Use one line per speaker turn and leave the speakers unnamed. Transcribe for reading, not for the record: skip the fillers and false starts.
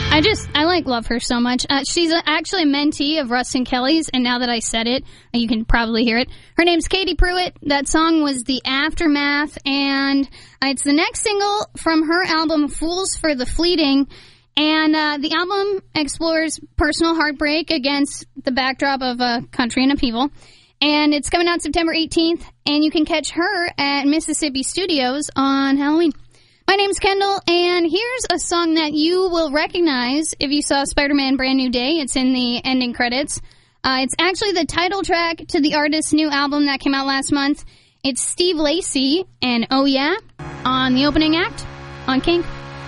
Love her so much. She's actually a mentee of Rustin Kelly's, and now that I said it, you can probably hear it. Her name's Katie Pruitt. That song was The Aftermath, and it's the next single from her album, Fools for the Fleeting. And the album explores personal heartbreak against the backdrop of a country in upheaval. And it's coming out September 18th, and you can catch her at Mississippi Studios on Halloween. My name's Kendall, and here's a song that you will recognize if you saw Spider-Man Brand New Day. It's in the ending credits. It's actually the title track to the artist's new album that came out last month. It's Steve Lacy and Oh Yeah on the opening act on Kink.